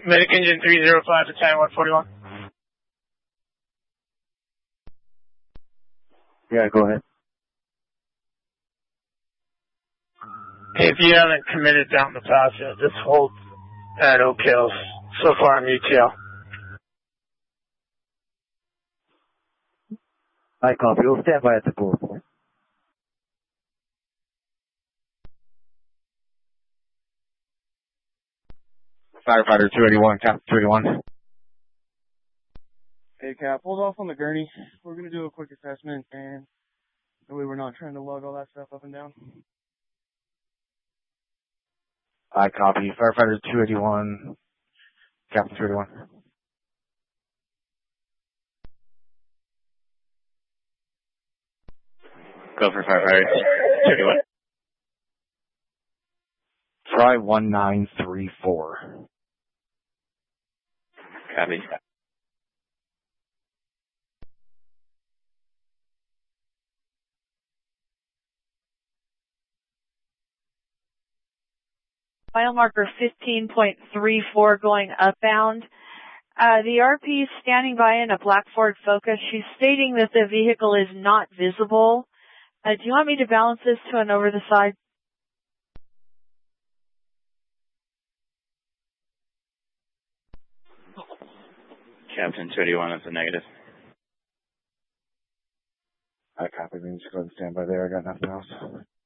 Medic engine 305 to 141. Yeah, go ahead. If you haven't committed down the pass yet, just hold at Oak Hills. So far I'm UTL. I copy. We'll stand by at the pool. Firefighter 281, Captain 281. Hey, Cap, hold off on the gurney. We're going to do a quick assessment, and that way we're not trying to lug all that stuff up and down. I copy. Firefighter 281, Captain 281. Go for Firefighter 281. Try 1934. Copy. Mile marker 15.34 going upbound. The RP is standing by in a black Ford Focus. She's stating that the vehicle is not visible. Do you want me to balance this to an over the side? Captain 281, that's a negative. I copy. We can just go ahead and stand by there. I got nothing else.